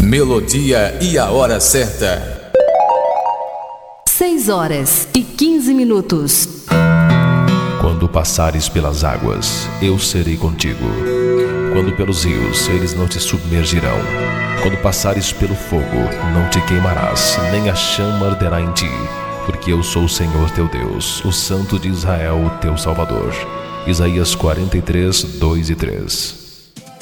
melodia e a hora certa. 6h15. Quando passares pelas águas, eu serei contigo. Quando pelos rios, eles não te submergirão. Quando passares pelo fogo, não te queimarás, nem a chama arderá em ti. Porque eu sou o Senhor teu Deus, o Santo de Israel, o teu Salvador. Isaías 43, 2 e 3.